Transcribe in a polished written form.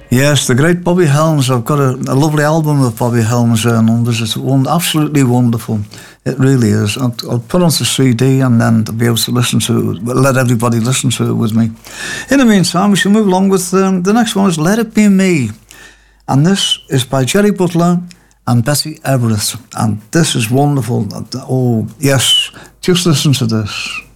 Yes, the great Bobby Helms. I've got a lovely album of Bobby Helms there, and it's absolutely wonderful. It really is. I'll put on the CD and then to be able to listen to it, let everybody listen to it with me. In the meantime, we shall move along with the next one is Let It Be Me. And this is by Jerry Butler and Betty Everett. And this is wonderful. Oh, yes, just listen to this.